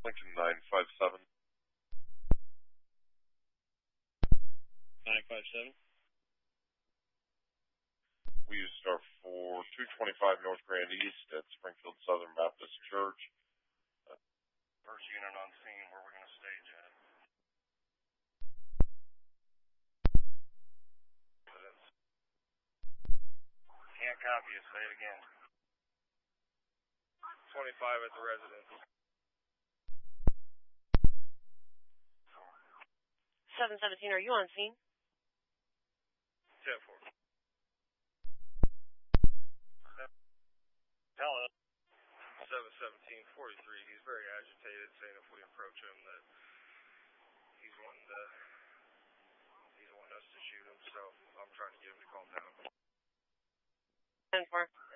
Lincoln 957. 957. We use star for 225 North Grand East at Springfield Southern Baptist Church. First unit on scene, where we're going to stage at. Can't copy it, say it again. 25 at the residence. 717, are you on scene? 10-4. Hello. 717-43. He's very agitated, saying if we approach him that he's wanting us to shoot him, so I'm trying to get him to calm down. 10-4.